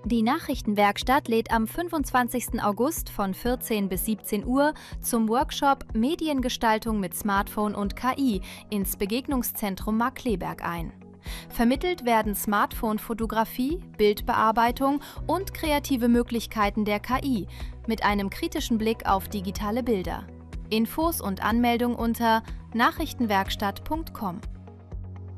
Die Nachrichtenwerkstatt lädt am 25. August von 14 bis 17 Uhr zum Workshop Mediengestaltung mit Smartphone und KI ins Begegnungszentrum Markkleeberg ein. Vermittelt werden Smartphone-Fotografie, Bildbearbeitung und kreative Möglichkeiten der KI mit einem kritischen Blick auf digitale Bilder. Infos und Anmeldung unter nachrichtenwerkstatt.com.